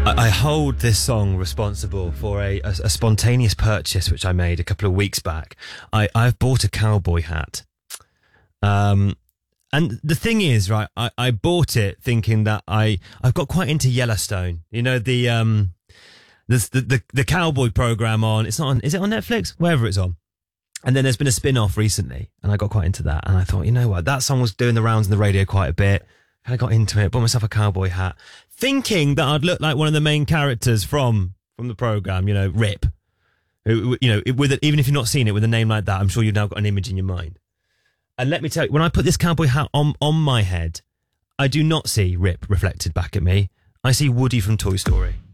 I hold this song responsible for a spontaneous purchase which I made a couple of weeks back. I've bought a cowboy hat. And the thing is, right, I bought it thinking that I've got quite into Yellowstone. You know, the cowboy program on, it's not on, is it on Netflix? Wherever it's on. And then there's been a spin-off recently and I got quite into that. And I thought, you know what, that song was doing the rounds on the radio quite a bit. And I got into it, bought myself a cowboy hat, thinking that I'd look like one of the main characters from the program, you know, Rip. Who, you know, even if you've not seen it with a name like that, I'm sure you've now got an image in your mind. And let me tell you, when I put this cowboy hat on my head, I do not see Rip reflected back at me. I see Woody from Toy Story.